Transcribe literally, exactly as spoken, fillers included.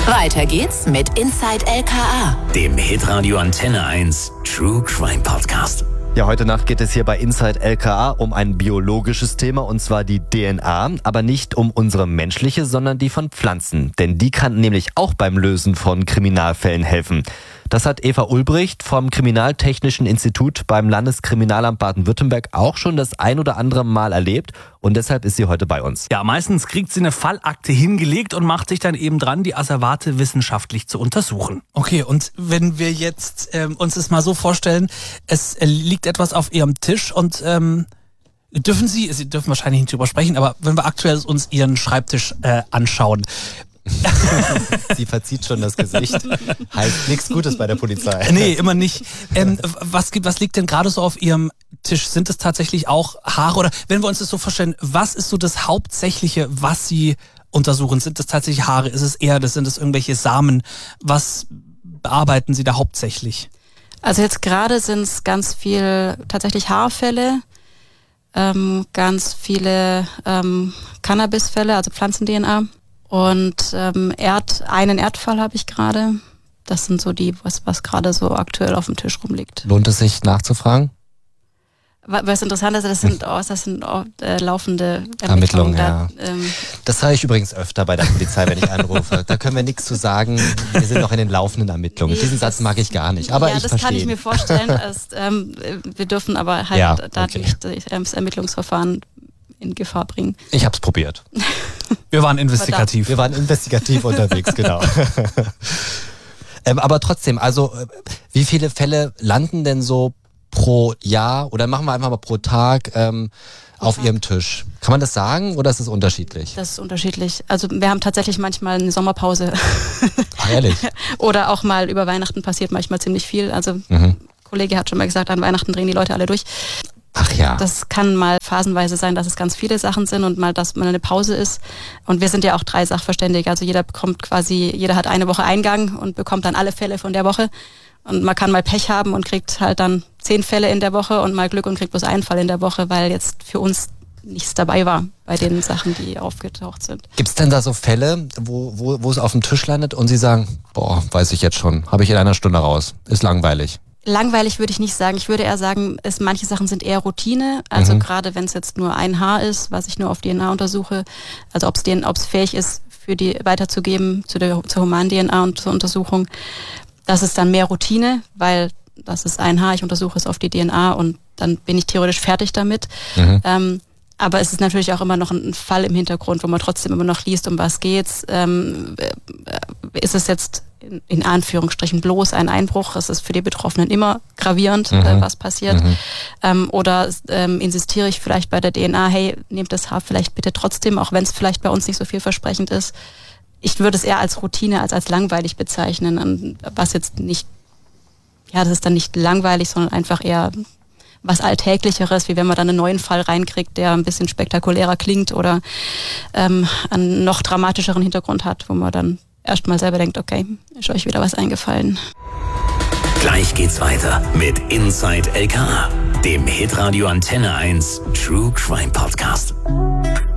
Weiter geht's mit Inside L K A, dem Hitradio Antenne eins True Crime Podcast. Ja, heute Nacht geht es hier bei Inside L K A um ein biologisches Thema, und zwar die D N A, aber nicht um unsere menschliche, sondern die von Pflanzen. Denn die kann nämlich auch beim Lösen von Kriminalfällen helfen. Das hat Eva Ulbricht vom Kriminaltechnischen Institut beim Landeskriminalamt Baden-Württemberg auch schon das ein oder andere Mal erlebt, und deshalb ist sie heute bei uns. Ja, meistens kriegt sie eine Fallakte hingelegt und macht sich dann eben dran, die Asservate wissenschaftlich zu untersuchen. Okay, und wenn wir jetzt ähm, uns das mal so vorstellen, es äh, liegt etwas auf Ihrem Tisch und ähm, dürfen Sie, Sie dürfen wahrscheinlich nicht drüber sprechen, aber wenn wir aktuell uns Ihren Schreibtisch äh, anschauen. Sie verzieht schon das Gesicht. Heißt nichts Gutes bei der Polizei. Nee, immer nicht. Ähm, was, was liegt denn gerade so auf Ihrem Tisch? Sind es tatsächlich auch Haare? Oder wenn wir uns das so vorstellen, was ist so das Hauptsächliche, was Sie untersuchen? Sind es tatsächlich Haare? Ist es Erde? Sind es irgendwelche Samen? Was bearbeiten Sie da hauptsächlich? Also jetzt gerade sind es ganz viel tatsächlich Haarfälle, ähm, ganz viele ähm, Cannabisfälle, also Pflanzen-D N A. Und ähm, Erd, einen Erdfall habe ich gerade. Das sind so die, was, was gerade so aktuell auf dem Tisch rumliegt. Lohnt es sich nachzufragen? Was interessant ist, das sind, oh, das sind oh, äh, laufende Ermittlungen. Ermittlungen. Ja. Da, ähm, das höre ich übrigens öfter bei der Polizei, wenn ich anrufe. Da können wir nichts zu sagen. Wir sind noch in den laufenden Ermittlungen. Nee, Diesen Satz mag ich gar nicht. Aber ja, ich das verstehe. kann ich mir vorstellen. Als, ähm, wir dürfen aber halt Ja, da okay. nicht das Ermittlungsverfahren in Gefahr bringen. Ich habe es probiert. Wir waren investigativ. Wir waren investigativ unterwegs, genau. ähm, aber trotzdem, also wie viele Fälle landen denn so pro Jahr, oder machen wir einfach mal pro Tag ähm, auf Tag. Ihrem Tisch? Kann man das sagen, oder ist es unterschiedlich? Das ist unterschiedlich. Also wir haben tatsächlich manchmal eine Sommerpause. Ach, ehrlich? Oder auch mal über Weihnachten passiert manchmal ziemlich viel. Also Mhm. ein Kollege hat schon mal gesagt, an Weihnachten drehen die Leute alle durch. Ach ja. Das kann mal phasenweise sein, dass es ganz viele Sachen sind und mal, dass mal eine Pause ist. Und wir sind ja auch drei Sachverständige. Also jeder bekommt quasi, jeder hat eine Woche Eingang und bekommt dann alle Fälle von der Woche. Und man kann mal Pech haben und kriegt halt dann zehn Fälle in der Woche und mal Glück und kriegt bloß einen Fall in der Woche, weil jetzt für uns nichts dabei war bei den Sachen, die aufgetaucht sind. Gibt's denn da so Fälle, wo, wo, wo es auf dem Tisch landet und Sie sagen, boah, weiß ich jetzt schon, habe ich in einer Stunde raus, ist langweilig? Langweilig würde ich nicht sagen. Ich würde eher sagen, es, manche Sachen sind eher Routine. Also Mhm. gerade wenn es jetzt nur ein Haar ist, was ich nur auf D N A untersuche, also ob es ob es fähig ist, für die weiterzugeben zu der zur humanen D N A und zur Untersuchung, das ist dann mehr Routine, weil das ist ein Haar, ich untersuche es auf die D N A und dann bin ich theoretisch fertig damit. Mhm. Ähm, aber es ist natürlich auch immer noch ein Fall im Hintergrund, wo man trotzdem immer noch liest, um was geht's. Ähm, ist es jetzt in, in Anführungsstrichen bloß ein Einbruch? Es ist für die Betroffenen immer gravierend, Mhm. äh, was passiert. Mhm. Ähm, oder ähm, insistiere ich vielleicht bei der D N A, hey, nehmt das Haar vielleicht bitte trotzdem, auch wenn es vielleicht bei uns nicht so vielversprechend ist. Ich würde es eher als Routine als als langweilig bezeichnen, und was jetzt nicht, ja, das ist dann nicht langweilig, sondern einfach eher was Alltäglicheres, wie wenn man dann einen neuen Fall reinkriegt, der ein bisschen spektakulärer klingt oder ähm, einen noch dramatischeren Hintergrund hat, wo man dann erstmal selber denkt, okay, ist euch wieder was eingefallen. Gleich geht's weiter mit Inside L K A, dem Hitradio Antenne eins True Crime Podcast.